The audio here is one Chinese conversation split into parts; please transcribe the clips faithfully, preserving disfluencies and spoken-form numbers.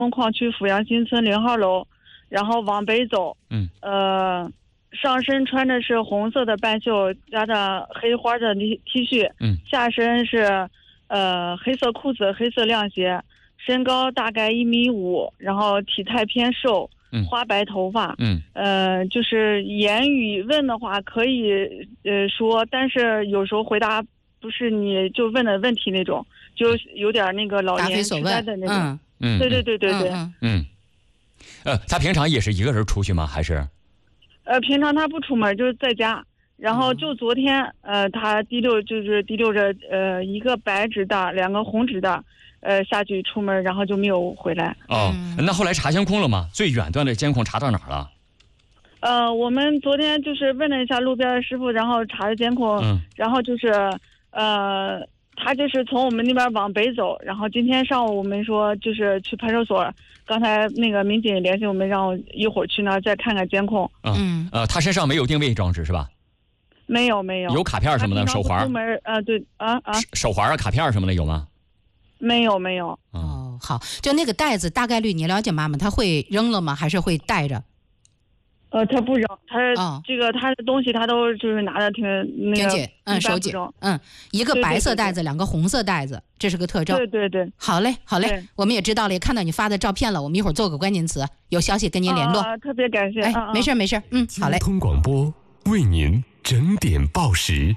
矿区阜阳新村零号楼，然后往北走。 嗯。 呃，上身穿的是红色的半袖加上黑花的 T T 恤。 嗯。 下身是呃黑色裤子、黑色亮鞋，身高大概一米五，然后体态偏瘦。 嗯。 花白头发。 嗯。 呃，就是言语问的话可以呃说，但是有时候回答不是你就问的问题那种，就有点那个老年痴呆的那种。 嗯嗯， 对对对对对。 嗯嗯。呃，他平常也是一个人出去吗？还是？ 呃，平常他不出门，就是在家。然后就昨天，呃，他提溜就是提溜着呃一个白纸袋，两个红纸袋，呃下去出门，然后就没有回来。 哦，那后来查监控了吗？最远端的监控查到哪儿了？ 呃，我们昨天就是问了一下路边的师傅，然后查了监控， 嗯， 然后就是呃，他就是从我们那边往北走，然后今天上午我们说就是去派出所，刚才那个民警联系我们，让我一会儿去那儿再看看监控。 嗯，呃，他身上没有定位装置是吧？ 没有没有。 有卡片什么的，手环？ 出门呃对啊啊。 手环啊，卡片什么的有吗？ 没有没有。 哦，好，就那个袋子大概率你了解妈妈，他会扔了吗？还是会带着？ 呃，他不扔，他这个、哦、他的东西他都就是拿的挺那个， 嗯，手紧，嗯，一个白色袋子，两个红色袋子，这是个特征。 对对对， 好嘞，好嘞，我们也知道了，也看到你发的照片了，我们一会儿做个关键词，有消息跟您联络。 啊，特别感谢。 哎， 啊、 没事没事，嗯，好嘞。 交通广播为您整点报时。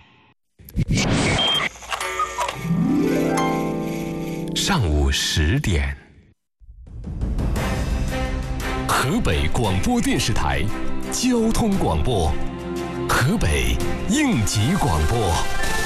上午十点，河北广播电视台交通广播，河北应急广播。